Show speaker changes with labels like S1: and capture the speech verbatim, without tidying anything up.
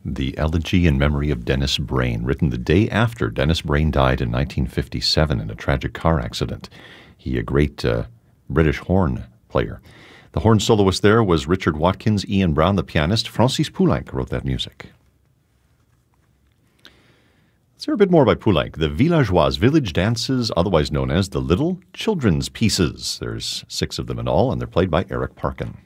S1: The Elegy in Memory of Dennis Brain, written the day after Dennis Brain died in nineteen fifty-seven in a tragic car accident. He, a great uh, British horn player. The horn soloist there was Richard Watkins. Ian Brown, the pianist. Francis Poulenc wrote that music. Let's hear a bit more by Poulenc. The Villageoise, village dances, otherwise known as the Little Children's Pieces. There's six of them in all, and they're played by Eric Parkin.